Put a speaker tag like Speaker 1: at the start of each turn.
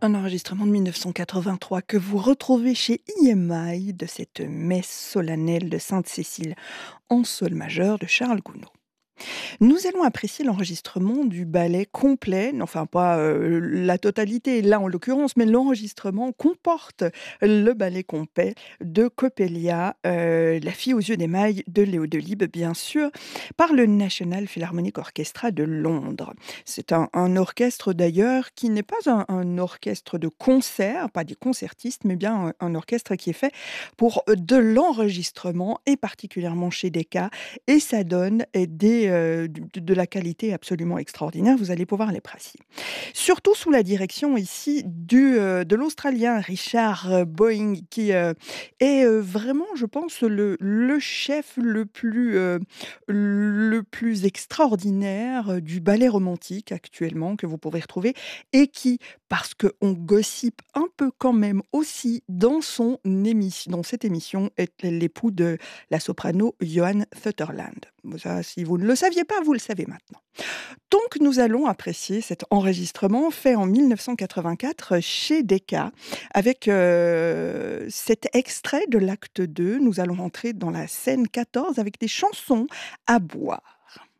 Speaker 1: Un enregistrement de 1983 que vous retrouvez chez EMI de cette messe solennelle de Sainte-Cécile en sol majeur de Charles Gounod. Nous allons apprécier l'enregistrement du ballet complet, enfin pas la totalité là en l'occurrence, mais l'enregistrement comporte le ballet complet de Coppelia, La fille aux yeux d'émail de Léo Delibes, bien sûr, par le National Philharmonic Orchestra de Londres. C'est un orchestre d'ailleurs qui n'est pas un orchestre de concert, pas des concertistes, mais bien un orchestre qui est fait pour de l'enregistrement et particulièrement chez Decca, et ça donne de la qualité absolument extraordinaire. Vous allez pouvoir l'apprécier. Surtout sous la direction ici de l'Australien Richard Boeing, qui est vraiment, je pense, le chef le plus extraordinaire du ballet romantique actuellement que vous pouvez retrouver, et qui, parce qu'on gossipe un peu quand même aussi dans cette émission, est l'époux de la soprano Johan Sutherland. Ça, si vous ne le saviez pas, vous le savez maintenant. Donc nous allons apprécier cet enregistrement fait en 1984 chez Decca avec cet extrait de l'acte 2. Nous allons rentrer dans la scène 14 avec des chansons à boire.